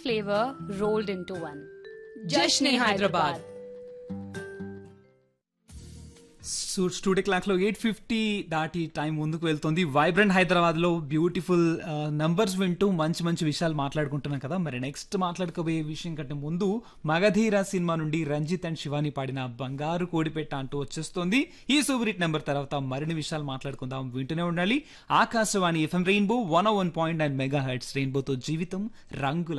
flavor rolled into one. Jashn e Hyderabad. Studio clock లో 8:50 దాటి time ముందుకు వెళ్తుంది. వైబ్రెంట్ హైదరాబాద్ లో బ్యూటిఫుల్ నంబర్స్ వింటూ మంచి మంచి విషయాలు మాట్లాడుకుంటున్నాం కదా. మరి నెక్స్ట్ మాట్లాడుకోబోయే విషయం కంటే ముందు మగధీర సినిమా నుండి రంజిత్ అండ్ శివాని పాడిన బంగారు కోడిపెట్ట అంటూ వచ్చేస్తుంది. ఈ సూపర్ హిట్ నెంబర్ తర్వాత మరిన్ని విషయాలు మాట్లాడుకుందాం. వింటూనే ఉండాలి ఆకాశవాణి FM రెయిన్బో 101.9 మెగాహెర్ట్జ్. రెయిన్బోతో జీవితం రంగుల